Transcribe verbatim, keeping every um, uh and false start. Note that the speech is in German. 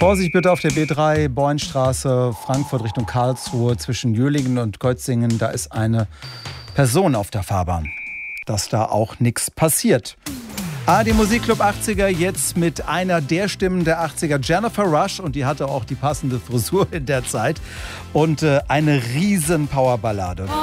Vorsicht bitte auf der B drei, Bornstraße, Frankfurt Richtung Karlsruhe, zwischen Jölingen und Kötzingen. Da ist eine Person auf der Fahrbahn. Dass da auch nichts passiert. A R D Musikclub achtziger, jetzt mit einer der Stimmen der achtziger, Jennifer Rush. Und die hatte auch die passende Frisur in der Zeit. Und äh, eine riesen Powerballade.